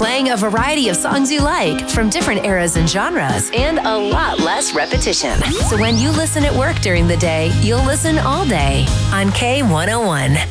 playing a variety of songs you like from different eras and genres, and a lot less repetition. So when you listen at work during the day, you'll listen all day on K101.